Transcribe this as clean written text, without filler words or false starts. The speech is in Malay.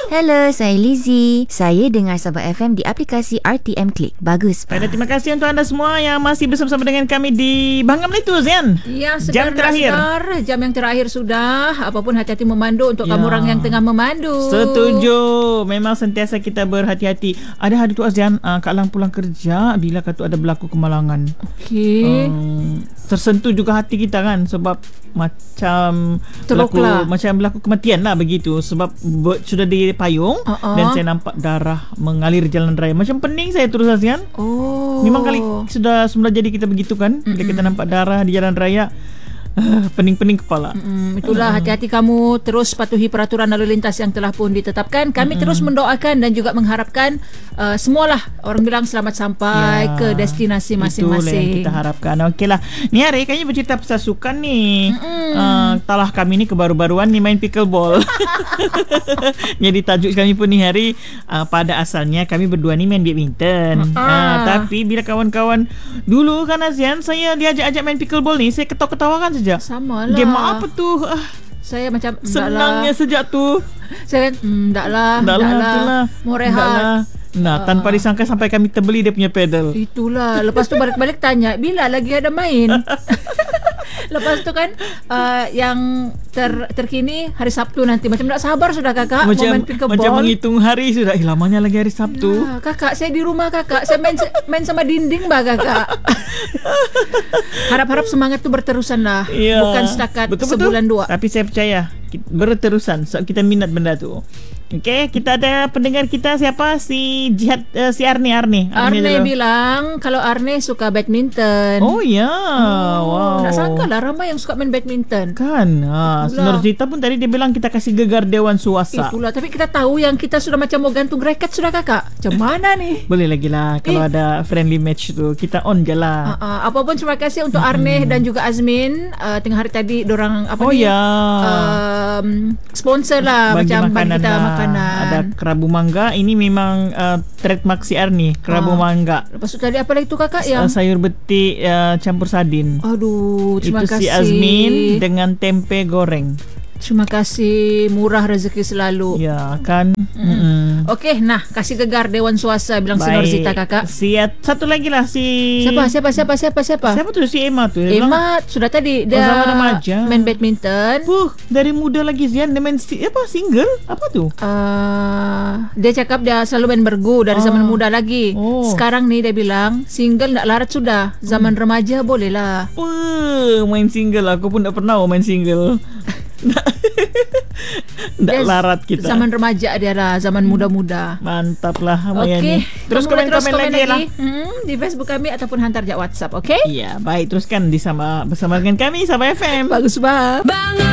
Hello, saya Lizzie. Saya dengar Sabah FM di aplikasi RTM Click. Bagus, Pak. Terima kasih untuk anda semua yang masih bersama dengan kami di Bangam itu, Zian. Ya, jam terakhir. Jam yang terakhir sudah. Apapun hati-hati memandu untuk kamu orang yang tengah memandu. Setuju. Memang sentiasa kita berhati-hati. Ada hari tu Zian, Kak Lang pulang kerja bila kata ada berlaku kemalangan. Okey. Tersentuh juga hati kita kan, sebab macam berlaku kematian lah begitu, sebab sudah di payung dan saya nampak darah mengalir jalan raya. Macam pening saya terus Zian. Memang kali sudah semula jadi kita begitu kan, bila kita nampak darah di jalan raya, pening-pening kepala. Itulah, hati-hati kamu, terus patuhi peraturan lalu lintas yang telah pun ditetapkan. Kami terus mendoakan dan juga mengharapkan semualah orang bilang selamat sampai ke destinasi masing-masing. Itulah yang kita harapkan. Okeylah, ni hari kayaknya bercerita pasal sukan ni. Talah kami ni kebaru-baruan ni main pickleball. Jadi tajuk kami pun ni hari, pada asalnya kami berdua ni main badminton. Tapi bila kawan-kawan dulu kan Azian, saya diajak-ajak main pickleball ni, saya ketawa-ketawakan saja. Sama lah. Game apa tu? Saya macam senangnya sejak tu. Saya tak lah. Mau rehat. Nah, tanpa disangka sampai kami terbeli dia punya pedal. Itulah. Lepas tu balik-balik tanya, bila lagi ada main? Lepas tu kan yang terkini hari Sabtu nanti. Macam tak sabar sudah kakak macam, main pickleball. Macam menghitung hari sudah. Lamanya lagi hari Sabtu. Ya, kakak, saya di rumah kakak. Saya main sama dinding bah kakak. Harap-harap semangat tu berterusan lah. Ya, bukan setakat betul-betul. Sebulan dua. Tapi saya percaya berterusan sebab kita minat benda tu. Okey, kita ada pendengar kita siapa? Si Jihad, si Arne bilang kalau Arne suka badminton. Oh ya. Wow. Tak sangka lah ramai yang suka main badminton. Kan. Senor Zita pun tadi dia bilang kita kasih gegar Dewan Suasa. Itulah, tapi kita tahu yang kita sudah macam mau gantung raket sudah kakak. Macam mana ni? Boleh lagi lah kalau ada friendly match tu, kita on je lah. Apapun terima kasih untuk Arne dan juga Azmin. Tengah hari tadi dorang sponsor lah bagi macam makanan kita lah. makanan. Ada kerabu mangga. Ini memang trademark si Arni, kerabu mangga. Lepas tu tadi apa lagi tu kakak yang sayur betik campur sardin. Aduh, terima kasih. Itu si Azmin dengan tempe goreng. Terima kasih, murah rezeki selalu. Ya kan. Okey, nah kasih gegar Dewan Suasa bilang si Norzita kakak. Satu lagi lah si Siapa tu si Emma tu? Emma sudah tadi dia main badminton. Dari muda lagi Zian dia main single? Apa tu? Dia cakap dia selalu main bergu dari zaman muda lagi. Sekarang ni dia bilang single tak larat sudah. Zaman remaja boleh lah. Main single, aku pun tak pernah main single. Tak larat kita. Zaman remaja dia lah, zaman muda-muda. Mantap lah. Okey, terus komen lagi lah di Facebook kami ataupun hantar je WhatsApp. Okey. Ya, baik, teruskan bersama dengan kami Sabah FM. Bagus banget.